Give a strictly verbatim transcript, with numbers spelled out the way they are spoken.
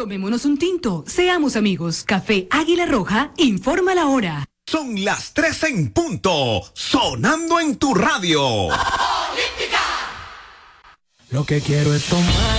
Tomémonos un tinto, seamos amigos. Café Águila Roja, informa la hora. Son las tres en punto, sonando en tu radio. Olímpica. Lo que quiero es tomar